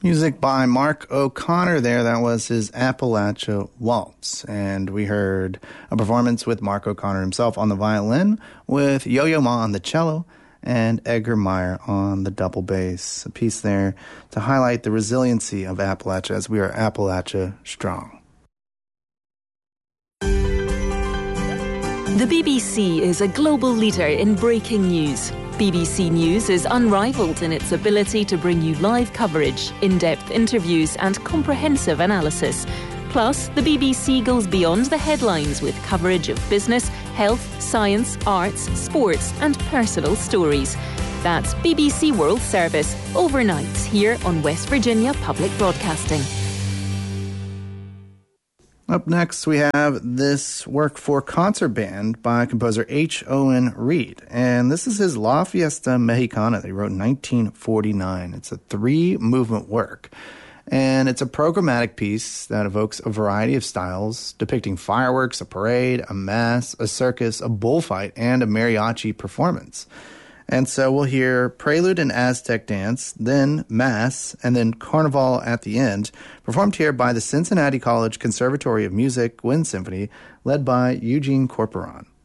Music by Mark O'Connor there. That was his Appalachia Waltz. And we heard a performance with Mark O'Connor himself on the violin, with Yo-Yo Ma on the cello, and Edgar Meyer on the double bass. A piece there to highlight the resiliency of Appalachia as we are Appalachia strong. The BBC is a global leader in breaking news. BBC News is unrivaled in its ability to bring you live coverage, in-depth interviews and comprehensive analysis. Plus, the BBC goes beyond the headlines with coverage of business, health, science, arts, sports and personal stories. That's BBC World Service, overnights here on West Virginia Public Broadcasting. Up next, we have this work for concert band by composer H. Owen Reed. And this is his La Fiesta Mexicana that he wrote in 1949. It's a 3-movement work. And it's a programmatic piece that evokes a variety of styles, depicting fireworks, a parade, a mass, a circus, a bullfight, and a mariachi performance. And so we'll hear Prelude and Aztec Dance, then Mass, and then Carnival at the end, performed here by the Cincinnati College Conservatory of Music Wind Symphony, led by Eugene Corporon.